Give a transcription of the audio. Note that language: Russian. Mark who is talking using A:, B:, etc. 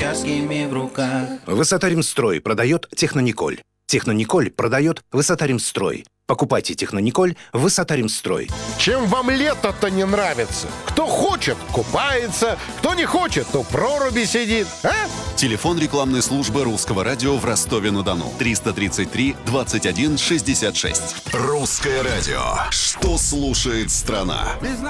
A: швейцарскими в руках.
B: Высота-Ремстрой продает Технониколь. Технониколь продает Высота-Ремстрой. Покупайте Технониколь в Высота-Ремстрой.
C: Чем вам лето-то не нравится? Кто хочет, купается, кто не хочет, то в проруби сидит. А?
D: Телефон рекламной службы Русского радио в Ростове-на-Дону. 333-21-66. Русское радио. Что слушает страна?